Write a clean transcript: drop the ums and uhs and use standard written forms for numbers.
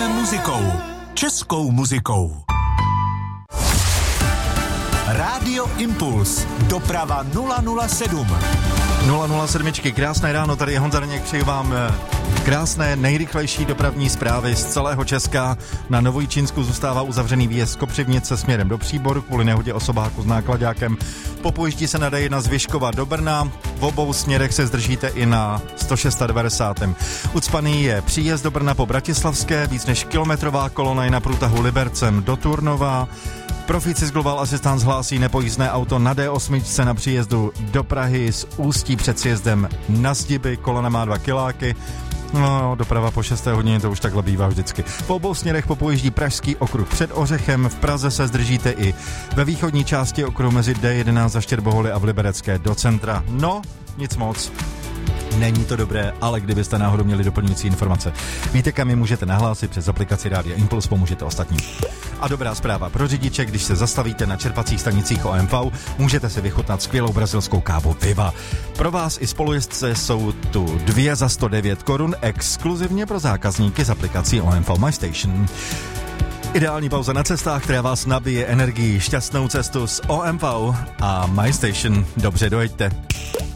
muzikou. Českou muzikou. Rádio Impuls. Doprava 007. 007. Krásné ráno, tady je Honza Daněk, přeji vám krásné, nejrychlejší dopravní zprávy z celého Česka. Na Novojčínsku zůstává uzavřený výjezd z Kopřivnice směrem do Příboru kvůli nehodě osobáku s náklaďákem. Po pojíždí se nadaje na z Vyškova do Brna. V obou směrech se zdržíte i na 196. Ucpaný je příjezd do Brna po Bratislavské, víc než kilometrová kolona je na průtahu Libercem do Turnova. Proficis Global Assistance hlásí nepojízdné auto na D8 na příjezdu do Prahy z Ústí před sjezdem na Zdiby. Kolona má 2 kiláky. No, doprava po 6. hodině, to už takhle bývá vždycky. Po obou směrech popojíždí Pražský okruh před Ořechem. V Praze se zdržíte i ve východní části okruhu mezi D11 za Štěrboholy a v Liberecké do centra. No, nic moc. Není to dobré, ale kdybyste náhodou měli doplňující informace, víte, kam je můžete nahlásit přes aplikaci Rádia Impuls, pomůžete ostatním. A dobrá zpráva pro řidiče, když se zastavíte na čerpacích stanicích OMV, můžete si vychutnat skvělou brazilskou kávu Viva. Pro vás i spolujezdce jsou tu 2 za 109 korun exkluzivně pro zákazníky z aplikací OMV My Station. Ideální pauza na cestách, která vás nabije energii. Šťastnou cestu s OMV a My Station. Dobře dojeďte.